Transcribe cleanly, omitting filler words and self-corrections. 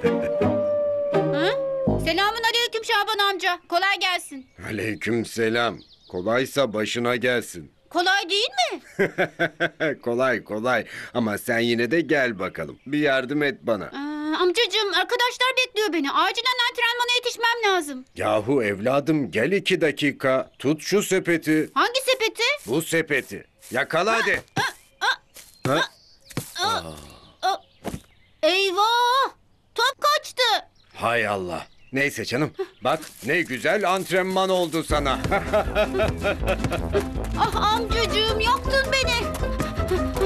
Hı? Selamun aleyküm Şaban amca. Kolay gelsin. Aleykümselam. Kolaysa başına gelsin. Kolay değil mi? Kolay kolay. Ama sen yine de gel bakalım. Bir yardım et bana. Amcacığım arkadaşlar bekliyor beni. Acilen antrenmana yetişmem lazım. Yahu evladım gel 2 dakika. Tut şu sepeti. Hangi sepeti? Bu sepeti. Yakala hadi. Ha? Eyvah! Top kaçtı. Hay Allah. Neyse canım. Bak ne güzel antrenman oldu sana. Ah amcacığım yaktın beni.